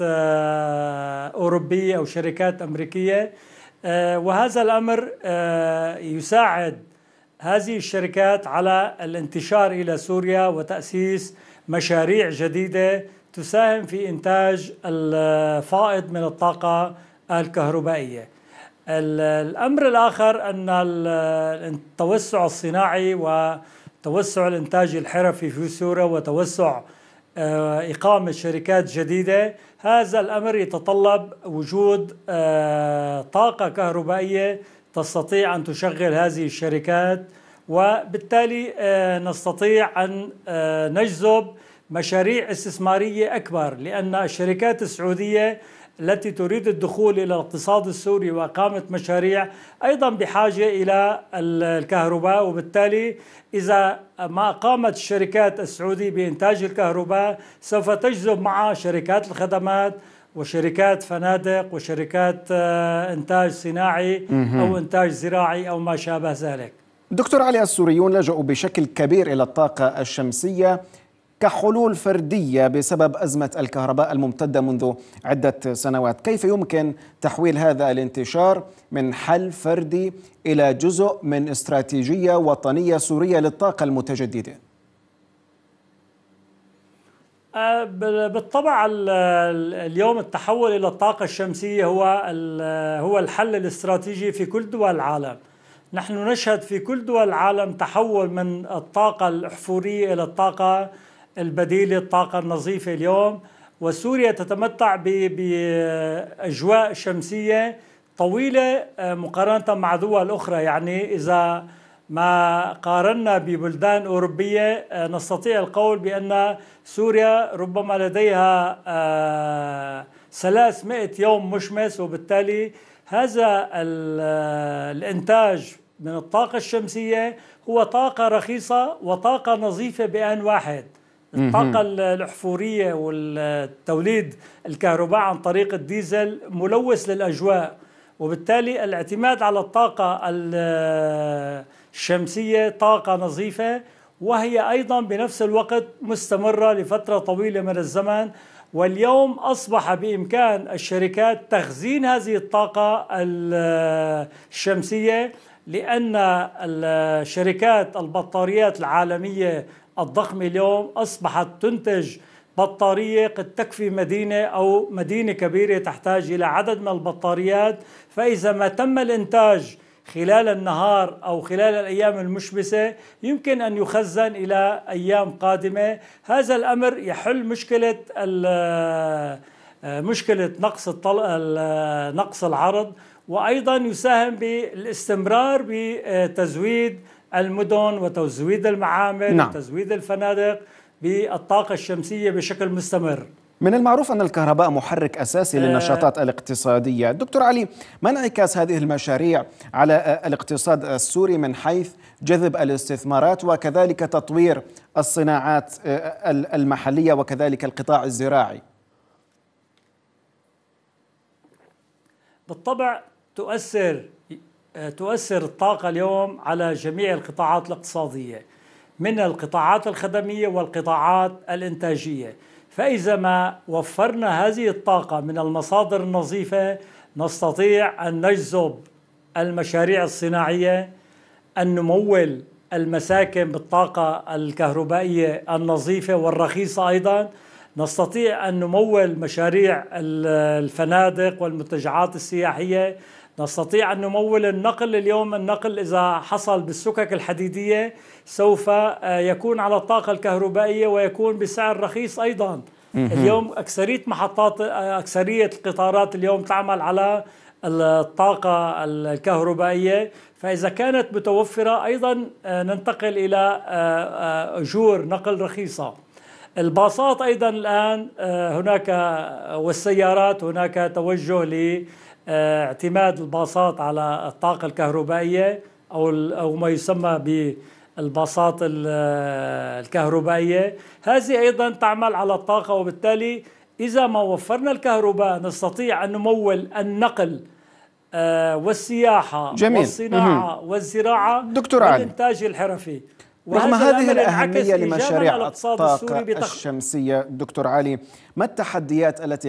أوروبية أو شركات أمريكية، وهذا الأمر يساعد هذه الشركات على الانتشار إلى سوريا وتأسيس مشاريع جديدة تساهم في إنتاج الفائض من الطاقة الكهربائية. الأمر الآخر أن التوسع الصناعي وتوسع الإنتاج الحرفي في سوريا وتوسع إقامة شركات جديدة، هذا الأمر يتطلب وجود طاقة كهربائية تستطيع أن تشغل هذه الشركات، وبالتالي نستطيع أن نجذب مشاريع استثمارية أكبر، لأن الشركات السعودية التي تريد الدخول إلى الاقتصاد السوري وإقامة مشاريع أيضا بحاجة إلى الكهرباء، وبالتالي إذا ما قامت الشركات السعودية بإنتاج الكهرباء سوف تجذب معها شركات الخدمات وشركات فنادق وشركات إنتاج صناعي أو إنتاج زراعي أو ما شابه ذلك. دكتور علي، السوريون لجأوا بشكل كبير إلى الطاقة الشمسية كحلول فردية بسبب أزمة الكهرباء الممتدة منذ عدة سنوات. كيف يمكن تحويل هذا الانتشار من حل فردي إلى جزء من استراتيجية وطنية سورية للطاقة المتجددة؟ بالطبع اليوم التحول إلى الطاقة الشمسية هو الحل الاستراتيجي في كل دول العالم. نحن نشهد في كل دول العالم تحول من الطاقة الأحفورية إلى الطاقة البديلة، الطاقة النظيفة اليوم، وسوريا تتمتع بأجواء شمسية طويلة مقارنة مع دول أخرى. يعني إذا ما قارنا ببلدان أوروبية نستطيع القول بأن سوريا ربما لديها 300 يوم مشمس، وبالتالي هذا الإنتاج من الطاقة الشمسية هو طاقة رخيصة وطاقة نظيفة بآن واحد. الطاقة الأحفورية والتوليد الكهرباء عن طريق الديزل ملوث للأجواء، وبالتالي الاعتماد على الطاقة الشمسية طاقة نظيفة، وهي أيضا بنفس الوقت مستمرة لفترة طويلة من الزمن. واليوم أصبح بإمكان الشركات تخزين هذه الطاقة الشمسية، لأن الشركات البطاريات العالمية الضخمة اليوم أصبحت تنتج بطارية قد تكفي مدينة أو مدينة كبيرة تحتاج إلى عدد من البطاريات. فإذا ما تم الإنتاج خلال النهار أو خلال الأيام المشمسة يمكن أن يخزن إلى أيام قادمة. هذا الأمر يحل مشكلة نقص العرض، وأيضا يساهم بالاستمرار بتزويد المدن وتزويد المعامل وتزويد الفنادق بالطاقة الشمسية بشكل مستمر. من المعروف أن الكهرباء محرك أساسي للنشاطات الاقتصادية. دكتور علي، ما انعكاس هذه المشاريع على الاقتصاد السوري من حيث جذب الاستثمارات وكذلك تطوير الصناعات المحلية وكذلك القطاع الزراعي؟ بالطبع تؤثر الطاقة اليوم على جميع القطاعات الاقتصادية، من القطاعات الخدمية والقطاعات الإنتاجية. فإذا ما وفرنا هذه الطاقة من المصادر النظيفة نستطيع أن نجذب المشاريع الصناعية، أن نمول المساكن بالطاقة الكهربائية النظيفة والرخيصة، أيضا نستطيع أن نمول مشاريع الفنادق والمنتجعات السياحية، نستطيع أن نمول النقل. اليوم النقل إذا حصل بالسكك الحديدية سوف يكون على الطاقة الكهربائية ويكون بسعر رخيص أيضا. اليوم أكثرية القطارات اليوم تعمل على الطاقة الكهربائية، فإذا كانت متوفرة أيضا ننتقل إلى أجور نقل رخيصة. الباصات أيضا الآن هناك والسيارات هناك توجه لاعتماد الباصات على الطاقة الكهربائية أو ما يسمى بالباصات الكهربائية، هذه أيضا تعمل على الطاقة. وبالتالي إذا ما وفرنا الكهرباء نستطيع أن نمول النقل والسياحة والصناعة والزراعة والإنتاج الحرفي. رغم هذه الأهمية لمشاريع الطاقة الشمسية، دكتور علي، ما التحديات التي